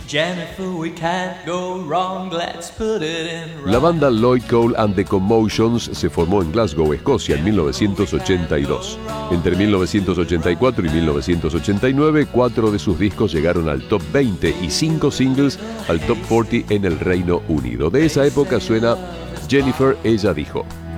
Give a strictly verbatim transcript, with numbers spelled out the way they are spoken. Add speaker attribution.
Speaker 1: Jennifer, we can't go wrong, let's put it in wrong.
Speaker 2: La banda Lloyd Cole and the Commotions se formó en Glasgow, Escocia, en mil novecientos ochenta y dos. Entre mil novecientos ochenta y cuatro y mil novecientos ochenta y nueve, cuatro de sus discos llegaron al top veinte y cinco singles al top cuarenta en el Reino Unido. De esa época suena Jennifer, ella dijo.